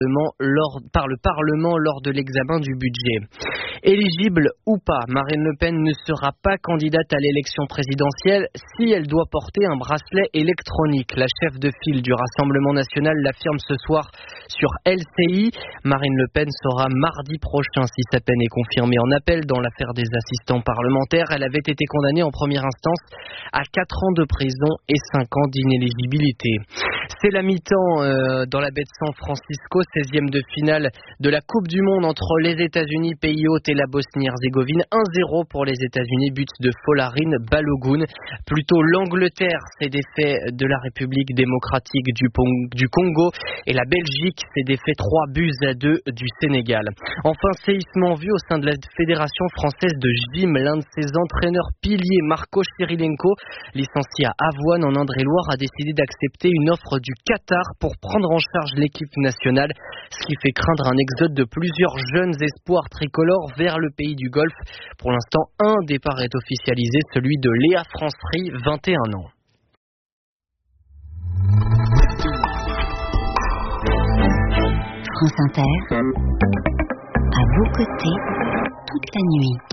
par le Parlement lors de l'examen du budget. Éligible ou pas, Marine Le Pen ne sera pas candidate à l'élection présidentielle si elle doit porter un bracelet électronique. La chef de file du Rassemblement national l'affirme ce soir sur LCI. Marine Le Pen sera mardi prochain si sa peine est confirmée en appel dans l'affaire des assistants parlementaires. Elle avait été condamnée en première instance à 4 ans de prison et 5 ans d'inéligibilité. C'est la mi-temps dans la baie de San Francisco, 16e de finale de la Coupe du Monde entre les États-Unis, pays hôte, et la Bosnie-Herzégovine. 1-0 pour les États-Unis, but de Folarin Balogun. Plutôt l'Angleterre s'est défait de la République démocratique du Congo et la Belgique s'est défait 3-2 du Sénégal. Enfin, séisme en vue au sein de la Fédération française de gym. L'un de ses entraîneurs piliers, Marco Chirilenko, licencié à Avoine en Indre-et-Loire, a décidé d'accepter une offre du Qatar pour prendre en charge l'équipe nationale, ce qui fait craindre un exode de plusieurs jeunes espoirs tricolores vers le pays du Golfe. Pour l'instant, un départ est officialisé, celui de Léa Francerie, 21 ans. France Inter, à vos côtés, toute la nuit.